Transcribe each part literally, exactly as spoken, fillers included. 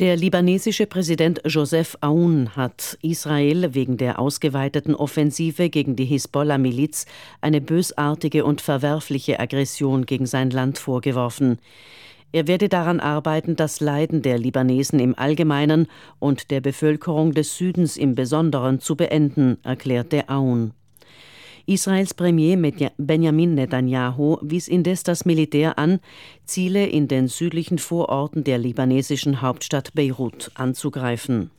Der libanesische Präsident Joseph Aoun hat Israel wegen der ausgeweiteten Offensive gegen die Hisbollah-Miliz eine bösartige und verwerfliche Aggression gegen sein Land vorgeworfen. Er werde daran arbeiten, das Leiden der Libanesen im Allgemeinen und der Bevölkerung des Südens im Besonderen zu beenden, erklärte Aoun. Israels Premier Benjamin Netanyahu wies indes das Militär an, Ziele in den südlichen Vororten der libanesischen Hauptstadt Beirut anzugreifen.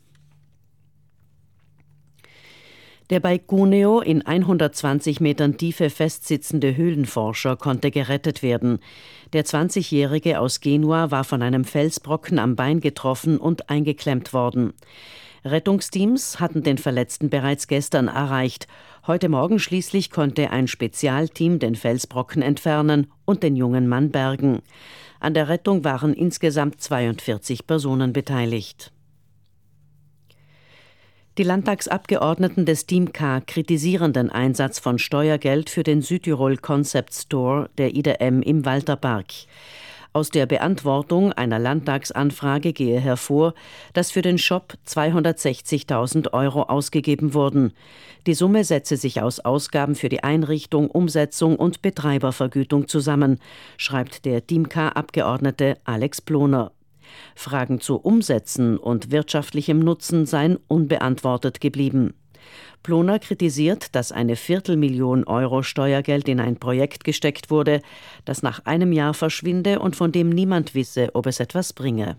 Der bei Cuneo in hundertzwanzig Metern Tiefe festsitzende Höhlenforscher konnte gerettet werden. Der zwanzigjährige aus Genua war von einem Felsbrocken am Bein getroffen und eingeklemmt worden. Rettungsteams hatten den Verletzten bereits gestern erreicht. Heute Morgen schließlich konnte ein Spezialteam den Felsbrocken entfernen und den jungen Mann bergen. An der Rettung waren insgesamt zweiundvierzig Personen beteiligt. Die Landtagsabgeordneten des Team K kritisieren den Einsatz von Steuergeld für den Südtirol Concept Store der I D M im Walterpark. Aus der Beantwortung einer Landtagsanfrage gehe hervor, dass für den Shop zweihundertsechzigtausend Euro ausgegeben wurden. Die Summe setze sich aus Ausgaben für die Einrichtung, Umsetzung und Betreibervergütung zusammen, schreibt der Team K-Abgeordnete Alex Ploner. Fragen zu Umsätzen und wirtschaftlichem Nutzen seien unbeantwortet geblieben. Ploner kritisiert, dass eine Viertelmillion Euro Steuergeld in ein Projekt gesteckt wurde, das nach einem Jahr verschwinde und von dem niemand wisse, ob es etwas bringe.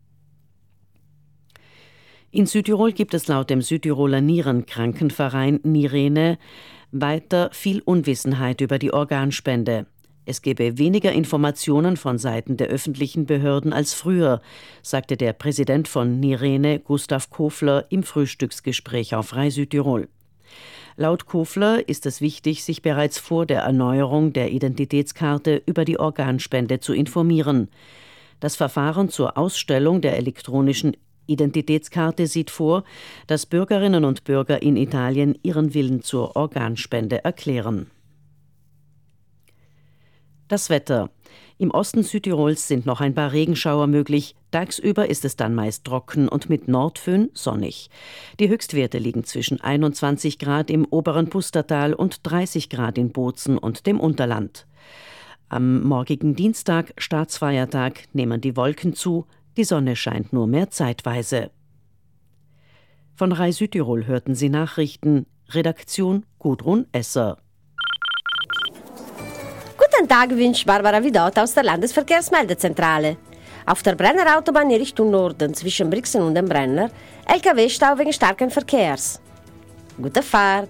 In Südtirol gibt es laut dem Südtiroler Nierenkrankenverein Nirene weiter viel Unwissenheit über die Organspende. Es gebe weniger Informationen von Seiten der öffentlichen Behörden als früher, sagte der Präsident von Nirene, Gustav Kofler, im Frühstücksgespräch auf Rai Südtirol. Laut Kofler ist es wichtig, sich bereits vor der Erneuerung der Identitätskarte über die Organspende zu informieren. Das Verfahren zur Ausstellung der elektronischen Identitätskarte sieht vor, dass Bürgerinnen und Bürger in Italien ihren Willen zur Organspende erklären. Das Wetter. Im Osten Südtirols sind noch ein paar Regenschauer möglich. Tagsüber ist es dann meist trocken und mit Nordföhn sonnig. Die Höchstwerte liegen zwischen einundzwanzig Grad im oberen Pustertal und dreißig Grad in Bozen und dem Unterland. Am morgigen Dienstag, Staatsfeiertag, nehmen die Wolken zu. Die Sonne scheint nur mehr zeitweise. Von Rai Südtirol hörten Sie Nachrichten. Redaktion Gudrun Esser. Guten Tag, wünscht Barbara Vidot aus der Landesverkehrsmeldezentrale. Auf der Brenner Autobahn in Richtung Norden zwischen Brixen und dem Brenner L K W-Stau wegen starken Verkehrs. Gute Fahrt!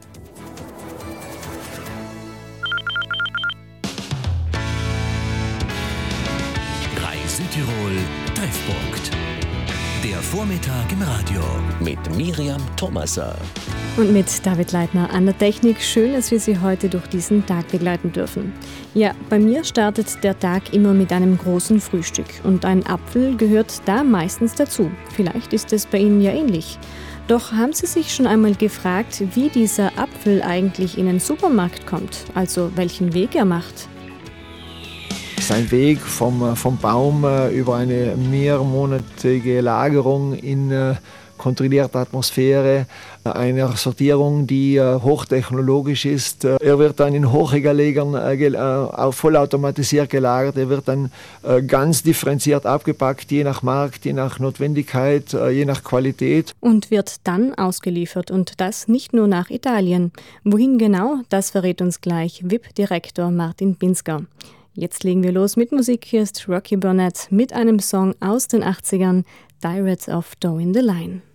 Rai Südtirol Treffpunkt. Der Vormittag im Radio mit Miriam Thomaser. Und mit David Leitner an der Technik. Schön, dass wir Sie heute durch diesen Tag begleiten dürfen. Ja, bei mir startet der Tag immer mit einem großen Frühstück. Und ein Apfel gehört da meistens dazu. Vielleicht ist es bei Ihnen ja ähnlich. Doch haben Sie sich schon einmal gefragt, wie dieser Apfel eigentlich in den Supermarkt kommt? Also welchen Weg er macht? Sein Weg vom, vom Baum über eine mehrmonatige Lagerung in kontrollierter Atmosphäre, eine Sortierung, die hochtechnologisch ist. Er wird dann in Hochregalegern vollautomatisiert gelagert. Er wird dann ganz differenziert abgepackt, je nach Markt, je nach Notwendigkeit, je nach Qualität. Und wird dann ausgeliefert. Und das nicht nur nach Italien. Wohin genau, das verrät uns gleich W I P-Direktor Martin Pinsker. Jetzt legen wir los mit Musik. Hier ist Rocky Burnett mit einem Song aus den achtzigern, Pirates of Dough in the Line.